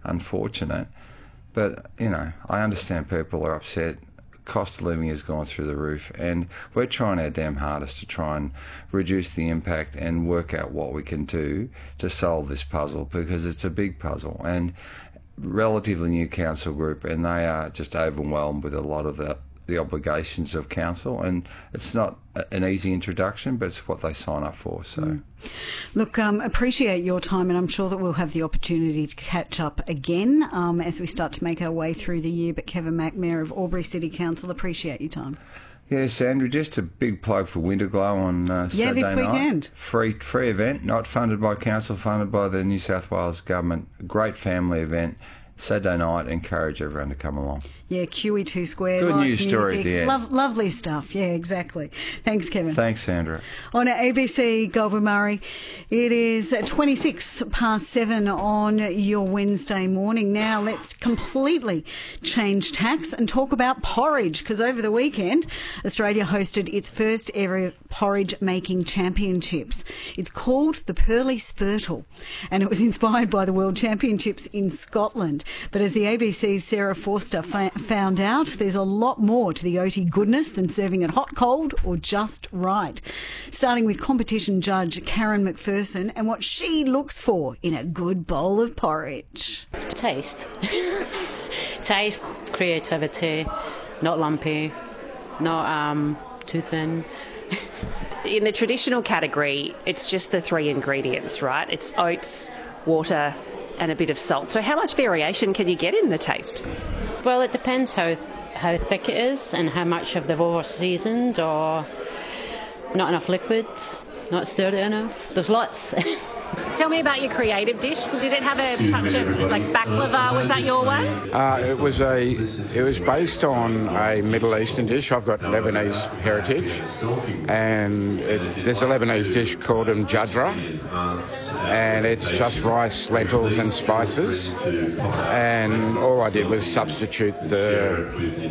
unfortunate. But, you know, I understand people are upset. Cost of living has gone through the roof, and we're trying our damn hardest to try and reduce the impact and work out what we can do to solve this puzzle, because it's a big puzzle and relatively new council group, and they are just overwhelmed with a lot of the obligations of council, and it's not an easy introduction, but it's what they sign up for. So, Look, appreciate your time, and I'm sure that we'll have the opportunity to catch up again as we start to make our way through the year. But Kevin Mack, Mayor of Albury City Council, appreciate your time. Yes, Andrew, just a big plug for Winterglow on Saturday this weekend. Night. Free event, not funded by council, funded by the New South Wales government. Great family event. Saturday night, encourage everyone to come along. Yeah, QE2 Square. Good news story at the end. Lovely stuff. Yeah, exactly. Thanks, Kevin. Thanks, Sandra. On ABC Goulburn Murray, it is 7:26 on your Wednesday morning. Now let's completely change tacks and talk about porridge, because over the weekend, Australia hosted its first ever porridge making championships. It's called the Pearly Spurtle, and it was inspired by the World Championships in Scotland. But as the ABC's Sarah Forster found out, there's a lot more to the oaty goodness than serving it hot, cold or just right. Starting with competition judge Karen McPherson and what she looks for in a good bowl of porridge. Taste. Taste, creativity, not lumpy, not too thin. In the traditional category, it's just the 3 ingredients, right? It's oats, water and a bit of salt. So how much variation can you get in the taste? Well, it depends how thick it is and how much of they've over-seasoned or not enough liquids, not stirred it enough. There's lots. Tell me about your creative dish. Did it have a touch of like baklava? Was that your way? It was based on a Middle Eastern dish. I've got Lebanese heritage, and there's a Lebanese dish called mjadra, and it's just rice, lentils, and spices. And all I did was substitute the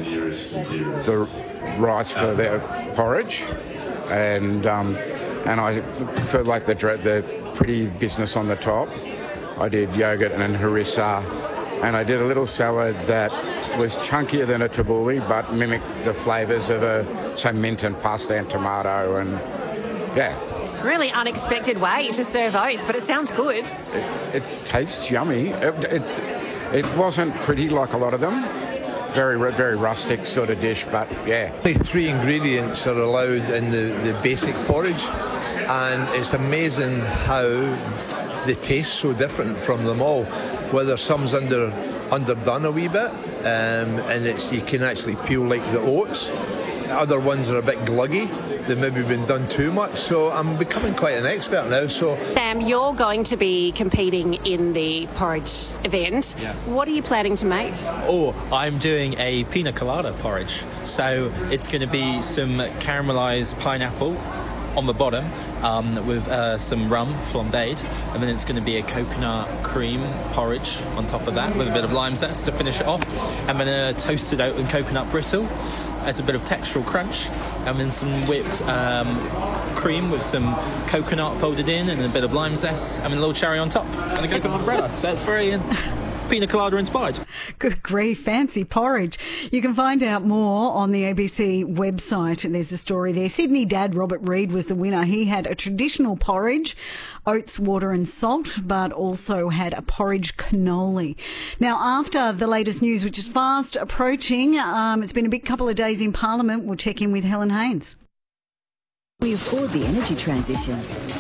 rice for the porridge, and I for like the pretty business on the top. I did yogurt and harissa, and I did a little salad that was chunkier than a tabbouleh but mimicked the flavours of mint and pasta and tomato, and yeah. Really unexpected way to serve oats, but it sounds good. It tastes yummy. It wasn't pretty like a lot of them. Very, very rustic sort of dish, but yeah. Only 3 ingredients are allowed in the basic porridge, and it's amazing how they taste so different from them all. Whether some's underdone a wee bit, and you can actually feel like the oats. Other ones are a bit gluggy. They've maybe been done too much, so I'm becoming quite an expert now. So, Sam, you're going to be competing in the porridge event. Yes. What are you planning to make? Oh, I'm doing a pina colada porridge. So it's going to be some caramelised pineapple on the bottom with some rum flambéed, and then it's going to be a coconut cream porridge on top of that with a bit of lime zest to finish it off. I'm going to toast it out in coconut brittle as a bit of textural crunch, and then some whipped cream with some coconut folded in and a bit of lime zest, and a little cherry on top, and a coconut umbrella. So it's very pina colada inspired. Good grief, fancy porridge. You can find out more on the ABC website. There's a story there. Sydney dad Robert Reid was the winner. He had a traditional porridge, oats, water and salt, but also had a porridge cannoli. Now, after the latest news, which is fast approaching, it's been a big couple of days in Parliament. We'll check in with Helen Haynes. We afford the energy transition.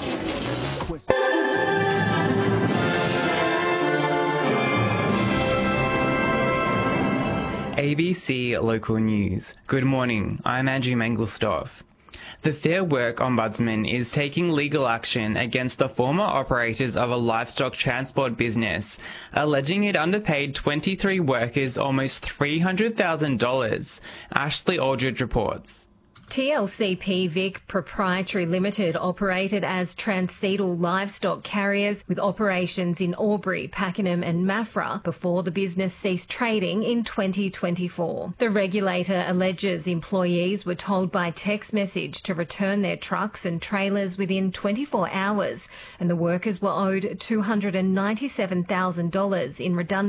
ABC Local News. Good morning, I'm Andrew Mangelsdorf. The Fair Work Ombudsman is taking legal action against the former operators of a livestock transport business, alleging it underpaid 23 workers almost $300,000. Ashley Aldridge reports. TLCP Vic Proprietary Limited operated as Transcedal livestock carriers with operations in Albury, Pakenham and Maffra before the business ceased trading in 2024. The regulator alleges employees were told by text message to return their trucks and trailers within 24 hours, and the workers were owed $297,000 in redundant